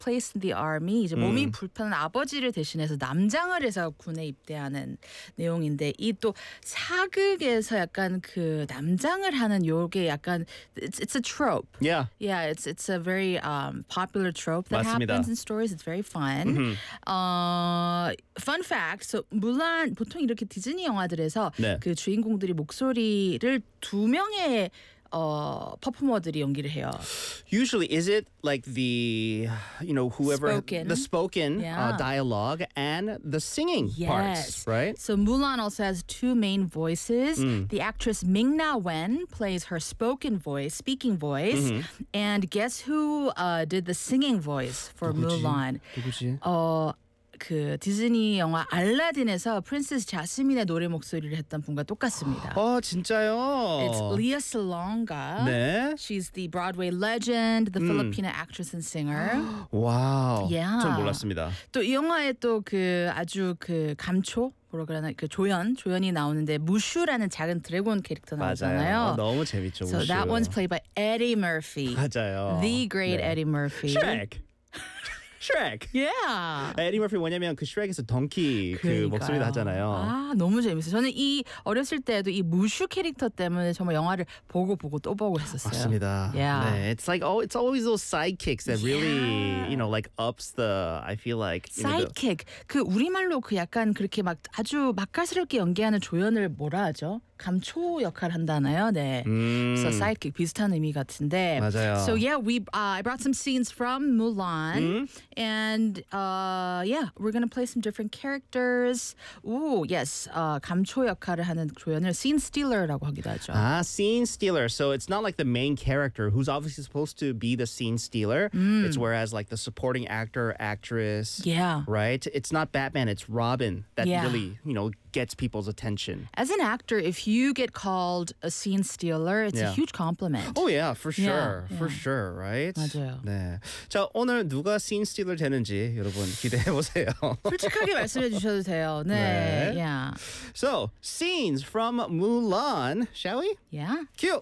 placed in the army. 이제 몸이 불편한 아버지를 대신해서 남장을 해서 군에 입대하는 내용인데 이 또 사극에서 약간 그 남장을 하는 요게 약간 it's a trope. Yeah. Yeah, it's a very popular trope that 맞습니다. happens in stories. It's very fun. Fun fact. So 물론 보통 이렇게 디즈니 영화들에서 네. 그 주인공들이 목소리를 두 명의 퍼포머들이 연기를 해요. Usually, is it like whoever Spoken. the spoken Yeah. dialogue and the singing parts, right? So Mulan also has two main voices. The actress Ming-Na Wen plays her speaking voice. And guess who did the singing voice for Mulan? 누구지? 그 디즈니 영화 알라딘에서 프린세스 자스민의 노래 목소리를 했던 분과 똑같습니다. 진짜요? It's Lea Salonga. 네. She's the Broadway legend, the Filipino actress and singer. 와우. Yeah. 전 몰랐습니다. 또 이 영화에 또 그 아주 그 감초 뭐라 그러나 그 조연이 나오는데 무슈라는 작은 드래곤 캐릭터 나오잖아요. 맞아요. 너무 재밌죠. So 무슈. that one's played by Eddie Murphy. 맞아요. The great 네. Eddie Murphy. Shrek. Shrek. Yeah. 에디 머피 뭐냐면 그 슈렉에서 덩키 그 그러니까요. 목소리도 하잖아요. 아 너무 재밌어요. 저는 이 어렸을 때도 이 무슈 캐릭터 때문에 정말 영화를 보고 또 보고 했었어요. 맞습니다. Yeah. 네, it's like it's always those sidekicks that really like ups the I feel like 사이킥 그 우리말로 그 약간 그렇게 막 아주 맛깔스럽게 연기하는 조연을 뭐라 하죠? 감초 역할 한다나요? 네. So sidekick 비슷한 의미 같은데. 맞아요. So yeah, I brought some scenes from Mulan, and we're gonna play some different characters. Ooh, yes, 감초 역할을 하는 조연을 scene stealer라고 하기도 하죠. Scene stealer. So it's not like the main character who's obviously supposed to be the scene stealer. It's whereas like the supporting actor, actress. Yeah. Right? It's not Batman, it's Robin that Yeah. really, gets people's attention. As an actor, if you get called a scene stealer, it's a Yeah. huge compliment. Oh yeah, for sure. Yeah, For yeah. sure, right? 맞아요. 네. 자, 오늘 누가 scene stealer 되는지 여러분 기대해 보세요. 솔직하게 말씀해 주셔도 돼요. 네. 네. Yeah. So, scenes from Mulan, shall we? Yeah. Cue.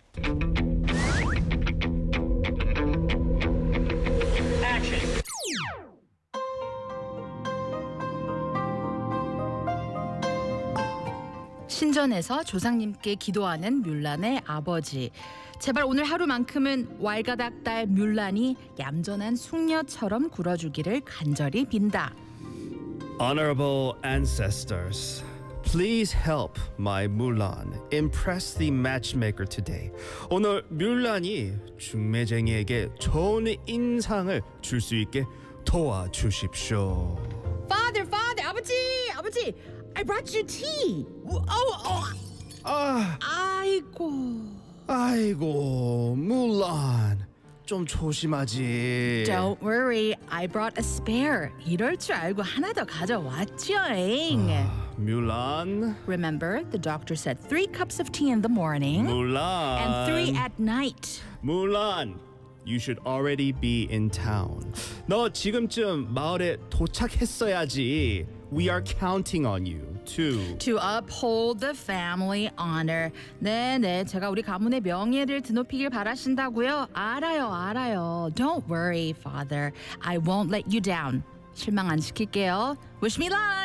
신전에서 조상님께 기도하는 뮬란의 아버지. 제발 오늘 하루만큼은 왈가닥달 뮬란이 얌전한 숙녀처럼 굴어주기를 간절히 빈다. Honorable ancestors, please help my Mulan impress the matchmaker today. 오늘 뮬란이 중매쟁이에게 좋은 인상을 줄 수 있게 도와주십시오. Father, 아버지, I brought you tea. 아이고, Mulan. 좀 조심하지. Don't worry, I brought a spare. 이럴 줄 알고 하나 더 가져왔죠. Mulan. Remember, the doctor said 3 cups of tea in the morning Mulan. and 3 at night. Mulan, you should already be in town. 너 지금쯤 마을에 도착했어야지. We are counting on you To uphold the family honor. 네, 제가 우리 가문의 명예를 드높이길 바라신다고요? 알아요. Don't worry, father. I won't let you down. 실망 안 시킬게요. Wish me luck.